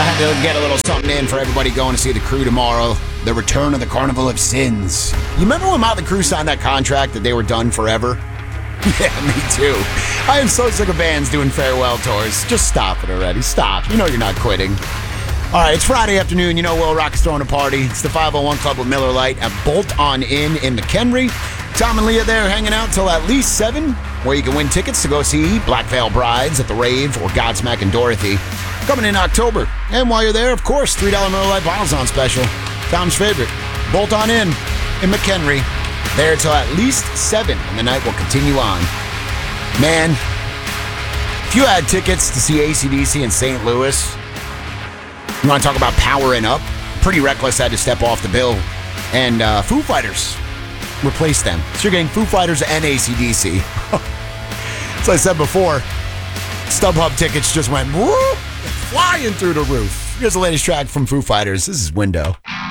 had to get a little something in for everybody going to see The Crew tomorrow. The return of the Carnival of Sins. You remember when Motley Crue signed that contract that they were done forever? Yeah, me too. I am so sick of bands doing farewell tours. Just stop it already. Stop. You know you're not quitting. All right, it's Friday afternoon. You know Will Rock is throwing a party. It's the 501 Club with Miller Lite at Bolt On Inn in McHenry. Tom and Leah there hanging out till at least 7, where you can win tickets to go see Black Veil Brides at the Rave or Godsmack and Dorothy. Coming in October. And while you're there, of course, $3 Miller Lite bottles on special. Tom's favorite. Bolt On Inn in McHenry. There till at least 7, and the night will continue on. Man, if you had tickets to see AC/DC in St. Louis, you want to talk about powering up? Pretty Reckless had to step off the bill, and Foo Fighters replaced them. So you're getting Foo Fighters and AC/DC. As I said before, StubHub tickets just went whoop, flying through the roof. Here's the latest track from Foo Fighters. This is Window.